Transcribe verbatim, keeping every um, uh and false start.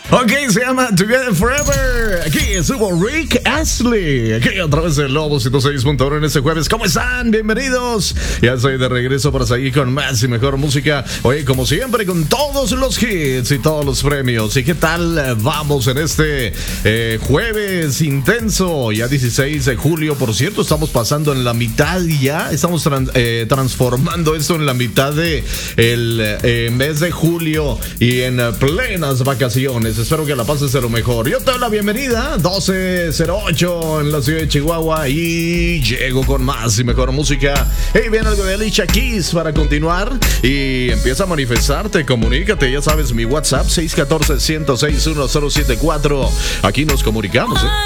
Ok, se llama Together Forever. Aquí estuvo Rick Astley. Aquí a través del Lobo ciento seis punto uno en este jueves. ¿Cómo están? Bienvenidos. Ya estoy de regreso para seguir con más y mejor música. Oye, como siempre, con todos los hits y todos los premios. ¿Y qué tal vamos en este eh, jueves intenso? Ya dieciséis de julio, por cierto, estamos pasando en la mitad ya. Estamos tran- eh, transformando esto en la mitad de el eh, mes de julio y en uh, plenas vacaciones. Espero que la pases de lo mejor. Yo te doy la bienvenida, doce cero ocho en la ciudad de Chihuahua, y llego con más y mejor música. Y viene algo de Alicia Keys para continuar. Y empieza a manifestarte, comunícate. Ya sabes, mi WhatsApp seis uno cuatro, uno cero seis uno cero siete cuatro. Aquí nos comunicamos, ¿eh?